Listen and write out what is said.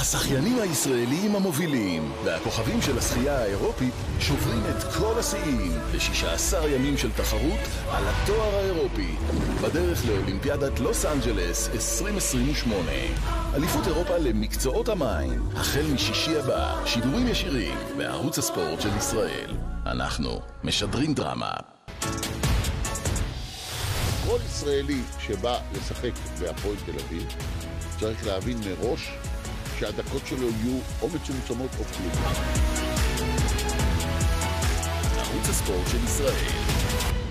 השחיינים הישראליים המובילים והכוכבים של השחייה האירופית שוברים את כל השיאים ב16 ימים של תחרות על התואר האירופי בדרך לאולימפיאדת לוס אנג'לס 2028. אליפות אירופה למקצועות המים החל משישי הבא, שידורים ישירים בערוץ הספורט של ישראל. אנחנו משדרים דרמה. כל ישראלי שבא לשחק בהפועל תל אביב צריך להבין מראש שהדקות שלו יהיו או מצומצמות או כלום. ערוץ הספורט של ישראל.